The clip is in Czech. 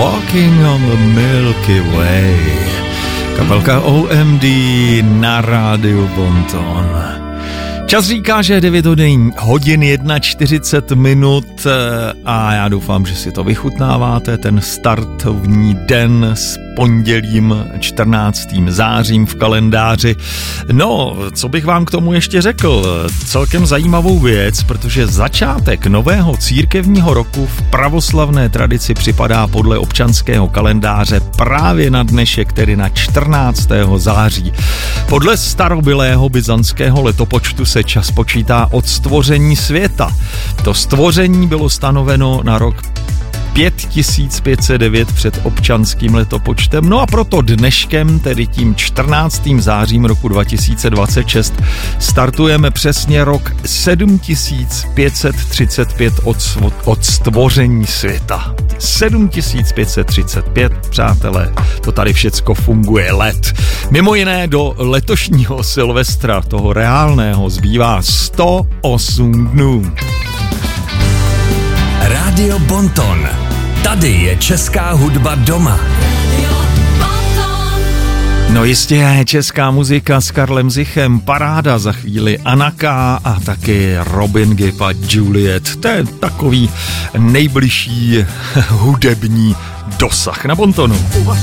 Walking on the Milky Way. Kapelka OMD na rádiu Bonton. Čas říká, že je 9 hodin 41 a já doufám, že si to vychutnáváte, ten startovní den s pondělím 14. zářím v kalendáři. No, co bych vám k tomu ještě řekl? Celkem zajímavou věc, protože začátek nového církevního roku v pravoslavné tradici připadá podle občanského kalendáře právě na dnešek, tedy na 14. září. Podle starobylého byzantského letopočtu se čas počítá od stvoření světa. To stvoření bylo stanoveno na rok 5509 před občanským letopočtem, no a proto dneškem, tedy tím 14. zářím roku 2026, startujeme přesně rok 7535 od stvoření světa. 7535, přátelé, to tady všecko funguje let. Mimo jiné do letošního Silvestra, toho reálného, zbývá 108 dnů. Rádio Bonton. Tady je česká hudba doma. No jistě, česká muzika s Karlem Zichem, paráda, za chvíli Anaka a taky Robin Gibb a Juliet. To je takový nejbližší hudební dosah na Bontonu.